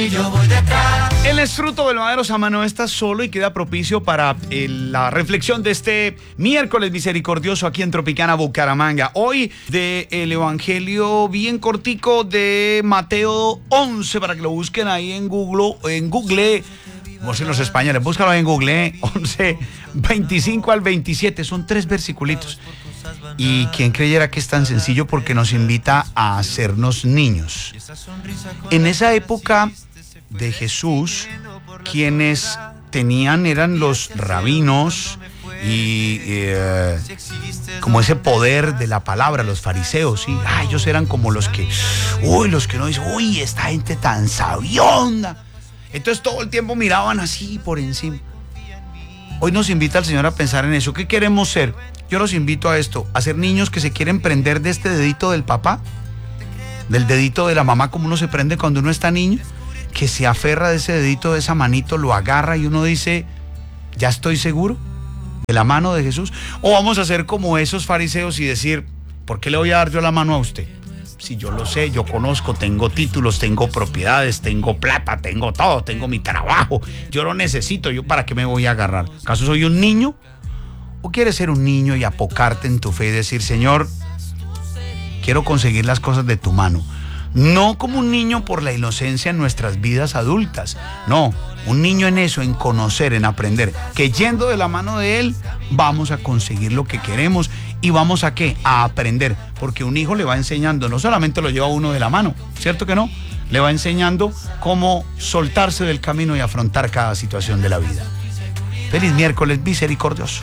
y yo voy detrás. Él es fruto del madero Sama, no está solo y queda propicio para la reflexión de este miércoles misericordioso aquí en Tropicana Bucaramanga. Hoy del Evangelio bien cortico de Mateo 11, para que lo busquen ahí en Google, como dicen los españoles, búscalo ahí en Google, 11, 25 al 27, son 3 versiculitos. Y quien creyera que es tan sencillo, porque nos invita a hacernos niños. En esa época de Jesús, quienes eran los rabinos y como ese poder de la palabra, los fariseos, ¿sí? Ellos eran como los que no dicen, esta gente tan sabionda. Entonces todo el tiempo miraban así por encima. Hoy nos invita el Señor a pensar en eso. ¿Qué queremos ser? Yo los invito a esto, a ser niños que se quieren prender de este dedito del papá, del dedito de la mamá, como uno se prende cuando uno está niño, que se aferra de ese dedito, de esa manito, lo agarra y uno dice, ya estoy seguro de la mano de Jesús. O vamos a ser como esos fariseos y decir, ¿por qué le voy a dar yo la mano a usted? Si yo lo sé, yo conozco, tengo títulos, tengo propiedades, tengo plata, tengo todo, tengo mi trabajo, yo lo necesito, ¿yo para qué me voy a agarrar? ¿Acaso soy un niño? ¿O quieres ser un niño y apocarte en tu fe y decir, Señor, quiero conseguir las cosas de tu mano? No como un niño por la inocencia en nuestras vidas adultas. No, un niño en eso, en conocer, en aprender. Que yendo de la mano de Él, vamos a conseguir lo que queremos. ¿Y vamos a qué? A aprender. Porque un hijo le va enseñando, no solamente lo lleva uno de la mano, ¿cierto que no? Le va enseñando cómo soltarse del camino y afrontar cada situación de la vida. Feliz miércoles misericordioso.